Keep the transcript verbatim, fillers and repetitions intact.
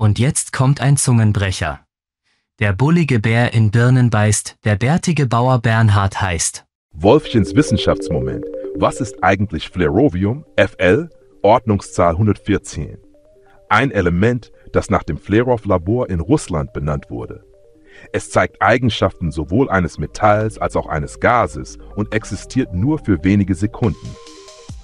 Und jetzt kommt ein Zungenbrecher. Der bullige Bär in Birnen beißt, der bärtige Bauer Bernhard heißt. Wolfchens Wissenschaftsmoment. Was ist eigentlich Flerovium, F L, Ordnungszahl hundertvierzehn? Ein Element, das nach dem Flerov-Labor in Russland benannt wurde. Es zeigt Eigenschaften sowohl eines Metalls als auch eines Gases und existiert nur für wenige Sekunden.